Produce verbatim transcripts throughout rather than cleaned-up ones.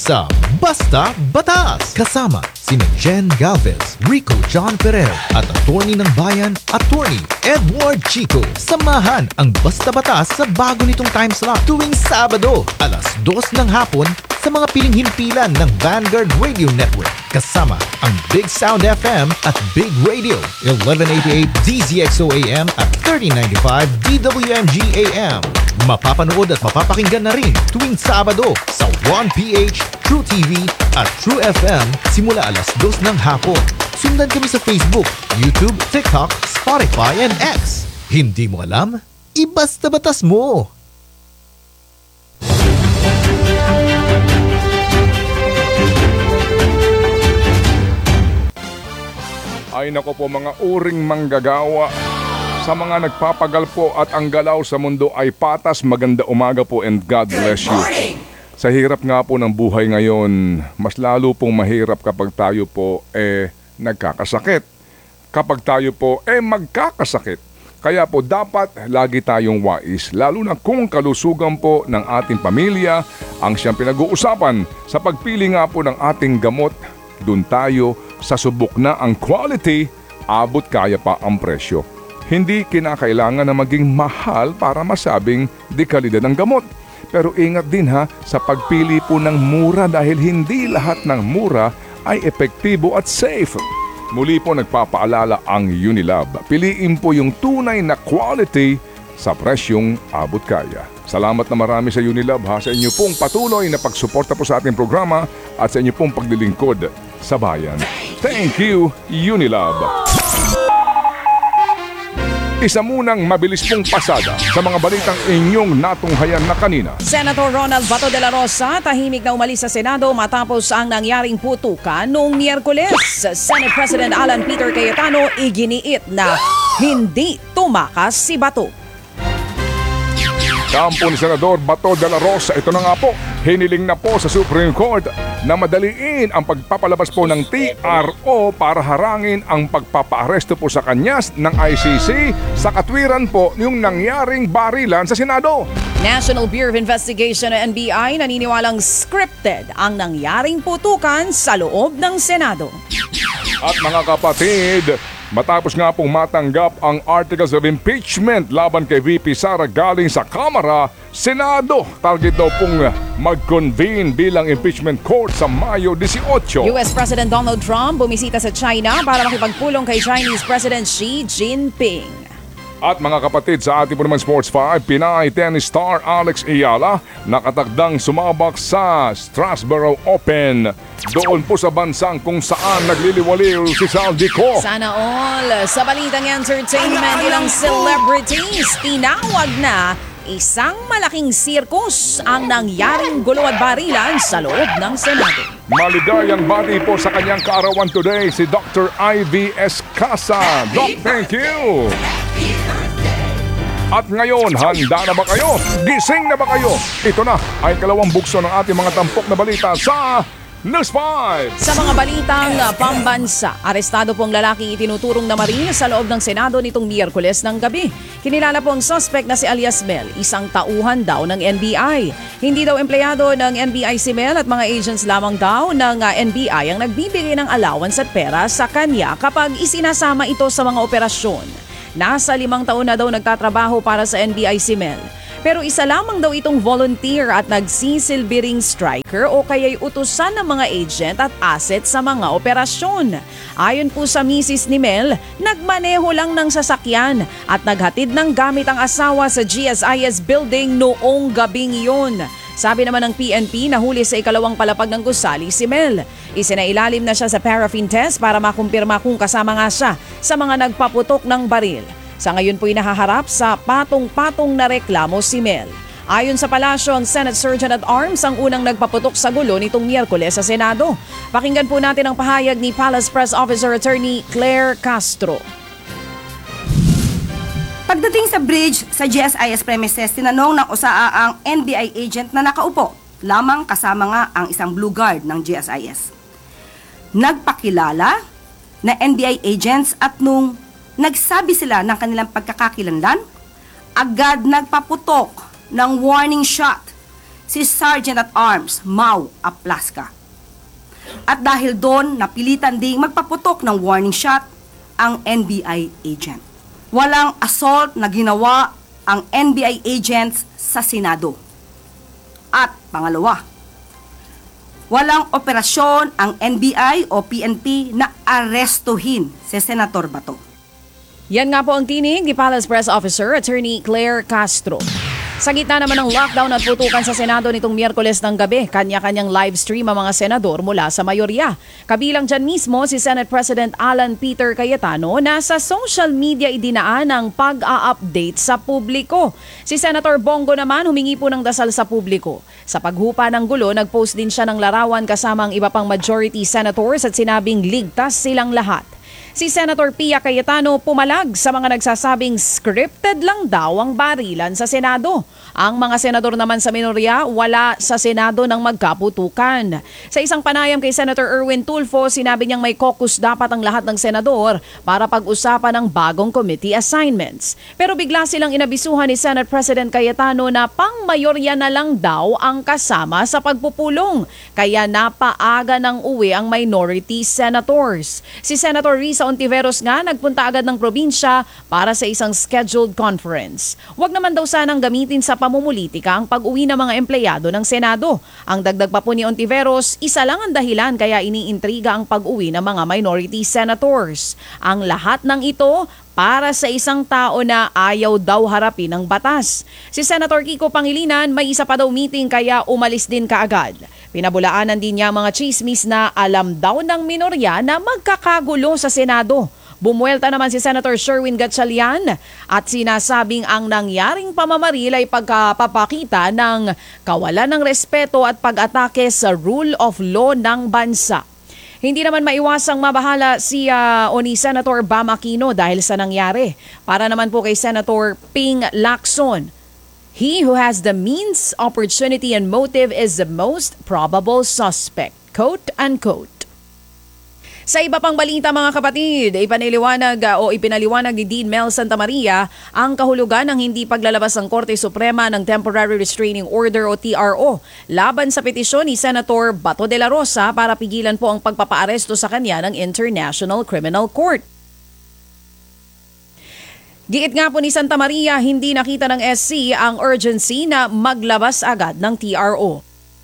sa Basta Batas. Kasama sina Jen Galvez, Rico John Ferrer at attorney ng bayan, attorney Edward Chico. Samahan ang Basta Batas sa bago nitong time slot tuwing Sabado, alas dos ng hapon sa mga piling himpilan ng Vanguard Radio Network. Kasama ang Big Sound F M at Big Radio, eleven eighty-eight D Z X O A M at thirteen ninety-five D W M G A M. Mapapanood at mapapakinggan na rin tuwing Sabado sa one P H, True T V at True F M simula alas dos ng hapon. Sundan kami sa Facebook, YouTube, TikTok, Spotify, and X. Hindi mo alam? Ibasta batas mo! Ay nako po mga uring manggagawa, sa mga nagpapagal po at ang galaw sa mundo ay patas, maganda umaga po and God bless you. Sa hirap nga po ng buhay ngayon, mas lalo pong mahirap kapag tayo po eh nagkakasakit. Kapag tayo po eh magkakasakit. Kaya po dapat lagi tayong wais, lalo na kung kalusugan po ng ating pamilya ang siyang pinag-uusapan. Sa pagpili nga po ng ating gamot, dun tayo sa subok na ang quality, abot kaya pa ang presyo. Hindi kinakailangan na maging mahal para masabing di kalidad ng gamot. Pero ingat din ha sa pagpili po ng mura dahil hindi lahat ng mura ay epektibo at safe. Muli po nagpapaalala ang Unilab. Piliin po yung tunay na quality sa presyong abot kaya. Salamat na marami sa Unilab ha sa inyo pong patuloy na pagsuporta po sa ating programa at sa inyo pong paglilingkod sa bayan. Thank you, Unilab. Isa munang mabilis pong pasada sa mga balitang inyong natunghayan na kanina. Senator Ronald Bato de la Rosa tahimik na umalis sa Senado matapos ang nangyaring putukan noong Miyerkules. Senate President Alan Peter Cayetano iginiit na hindi tumakas si Bato. Kampo ni Senador Bato de la Rosa, ito na nga po, hiniling na po sa Supreme Court na madaliin ang pagpapalabas po ng T R O para harangin ang pagpapaaresto po sa kanya ng I C C sa katwiran po yung nangyaring barilan sa Senado. National Bureau of Investigation o N B I naniniwalang scripted ang nangyaring putukan sa loob ng Senado. At mga kapatid, matapos nga pong matanggap ang articles of impeachment laban kay V P Sara galing sa Kamara, Senado, target daw pong mag-convene bilang impeachment court sa Mayo eighteen. U S President Donald Trump bumisita sa China para makipagpulong kay Chinese President Xi Jinping. At mga kapatid, sa ating po naman Sports five, Pinay tennis star Alex Ayala nakatakdang sumabak sa Strasbourg Open. Doon po sa bansang kung saan nagliliwaliw si Saldico. Sana all. Sa balitang entertainment, ilang celebrities tinawag na isang malaking sirkus ang nangyaring gulo at barilan sa loob ng Senado. Maligayang bati po sa kanyang kaarawan today si Doctor Ivy Escasa. Doc, thank you! At ngayon, handa na ba kayo? Gising na ba kayo? Ito na ay kalawang bukso ng ating mga tampok na balita sa News five. Sa mga balitang pambansa, arestado pong lalaki itinuturong na marine sa loob ng Senado nitong Miyerkules ng gabi. Kinilala po ang suspect na si alias Mel, isang tauhan daw ng N B I. Hindi daw empleyado ng N B I si Mel at mga agents lamang daw ng N B I ang nagbibigay ng allowance at pera sa kanya kapag isinasama ito sa mga operasyon. Nasa limang taon na daw nagtatrabaho para sa N B I si Mel. Pero isa lamang daw itong volunteer at nagsisilbi striker o kaya'y utusan ng mga agent at asset sa mga operasyon. Ayon po sa misis ni Mel, nagmaneho lang ng sasakyan at naghatid ng gamit ang asawa sa G S I S building noong gabing iyon. Sabi naman ng P N P, nahuli sa ikalawang palapag ng gusali si Mel. Isinailalim na siya sa paraffin test para makumpirma kung kasama nga siya sa mga nagpaputok ng baril. Sa ngayon po'y nahaharap sa patong-patong na reklamo si Mel. Ayon sa palasyo, ang Senate Surgeon at Arms ang unang nagpaputok sa gulo nitong Miyerkules sa Senado. Pakinggan po natin ang pahayag ni Palace Press Officer Attorney Claire Castro. Pagdating sa bridge sa G S I S premises, tinanong ng usaa ang N B I agent na nakaupo, lamang kasama nga ang isang blue guard ng G S I S. Nagpakilala na N B I agents at nung nagsabi sila ng kanilang pagkakakilanlan, agad nagpaputok ng warning shot si Sergeant at Arms Mau Aplaska. At dahil doon, napilitan ding magpaputok ng warning shot ang N B I agent. Walang assault na ginawa ang N B I agents sa Senado. At pangalawa, walang operasyon ang N B I o P N P na arestuhin si Senator Bato. Yan nga po ang tinig ni Palace Press Officer Attorney Claire Castro. Sa gitna naman ng lockdown at putukan sa Senado nitong Miyerkules ng gabi, kanya-kanyang live stream ang mga senador mula sa mayorya. Kabilang dyan mismo si Senate President Alan Peter Cayetano na sa social media idinaan ang pag-a-update sa publiko. Si Senator Bongo naman humingi po ng dasal sa publiko. Sa paghupa ng gulo, nag-post din siya ng larawan kasama ang iba pang majority senators at sinabing ligtas silang lahat. Si Senator Pia Cayetano pumalag sa mga nagsasabing scripted lang daw ang barilan sa Senado. Ang mga senador naman sa minorya wala sa Senado nang magkaputukan. Sa isang panayam kay Senator Erwin Tulfo, sinabi niyang may caucus dapat ang lahat ng senador para pag-usapan ang bagong committee assignments. Pero bigla silang inabisuhan ni Senate President Cayetano na pang-mayorya na lang daw ang kasama sa pagpupulong. Kaya napaaga ng uwi ang minority senators. Si Senator Risa Ontiveros nga nagpunta agad ng probinsya para sa isang scheduled conference. Huwag naman daw sanang gamitin sa pamumulitika ang pag-uwi ng mga empleyado ng Senado. Ang dagdag pa po ni Ontiveros, isa lang ang dahilan kaya iniintriga ang pag-uwi ng mga minority senators. Ang lahat ng ito para sa isang tao na ayaw daw harapin ng batas. Si Senator Kiko Pangilinan may isa pa daw meeting kaya umalis din kaagad. Pinabulaanan din niya mga chismis na alam daw ng minorya na magkakagulo sa Senado. Bumuelta naman si Senator Sherwin Gatchalian at sinasabing ang nangyaring pamamaril ay pagkapapakita ng kawalan ng respeto at pag-atake sa rule of law ng bansa. Hindi naman maiwasang mabahala si uh, o ni Senator Bam Aquino dahil sa nangyari. Para naman po kay Senator Ping Lacson, he who has the means, opportunity, and motive is the most probable suspect. Quote unquote. Sa iba pang balita mga kapatid, ipaniliwanag uh, o ipinaliwanag ni Dean Mel Santa Maria ang kahulugan ng hindi paglalabas ng Korte Suprema ng Temporary Restraining Order o T R O laban sa petisyon ni Senator Bato de la Rosa para pigilan po ang pagpapaaresto sa kanya ng International Criminal Court. Giit nga po ni Santa Maria, hindi nakita ng S C ang urgency na maglabas agad ng T R O.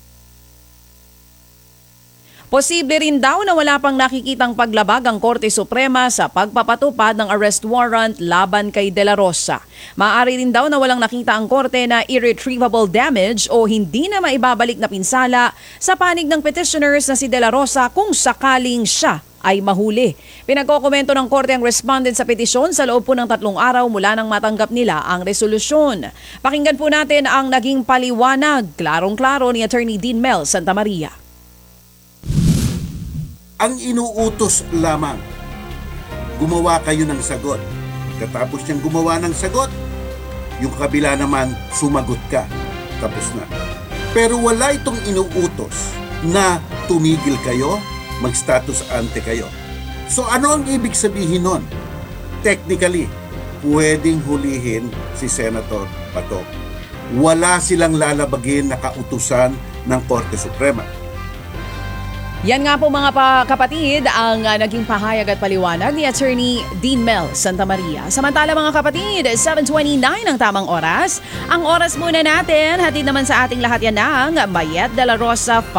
Posible rin daw na wala pang nakikitang paglabag ang Korte Suprema sa pagpapatupad ng arrest warrant laban kay De La Rosa. Maaari rin daw na walang nakita ang Korte na irretrievable damage o hindi na maibabalik na pinsala sa panig ng petitioners na si De La Rosa kung sakaling siya ay mahuli. Pinagkokomento ng Korte ang respondent sa petisyon sa loob po ng tatlong araw mula nang matanggap nila ang resolusyon. Pakinggan po natin ang naging paliwanag, klarong-klaro ni Attorney Dean Mel Santa Maria. Ang inuutos lamang, gumawa kayo ng sagot. Katapos niyang gumawa ng sagot, yung kabila naman sumagot ka. Tapos na. Pero wala itong inuutos na tumigil kayo, mag-status ante kayo. So ano ang ibig sabihin nun? Technically, pwedeng hulihin si Senator Bato. Wala silang lalabagin na kautusan ng Korte Suprema. Yan nga po mga pa- kapatid ang uh, naging pahayag at paliwanag ni Attorney Dean Mel Santa Maria. Samantala mga kapatid, seven twenty-nine ang tamang oras. Ang oras muna natin, hatid naman sa ating lahat yan ng Mayet de la Rosa